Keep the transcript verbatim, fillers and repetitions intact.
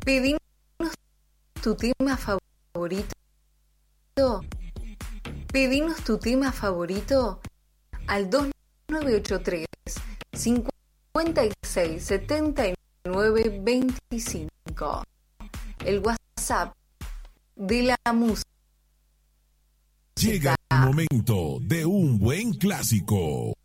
Pedinos tu tema favorito. Pedinos tu tema favorito al dos nueve ocho tres, cinco seis, siete nueve, veinticinco. El WhatsApp de la música. Llega el momento de un buen clásico.